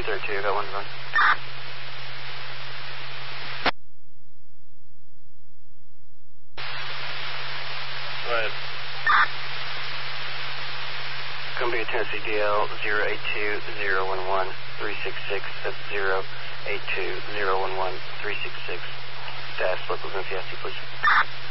232, got one going. Go ahead. Columbia, Tennessee, DL 082-011-366. That's 082-011-366. Dash local Tennessee, please.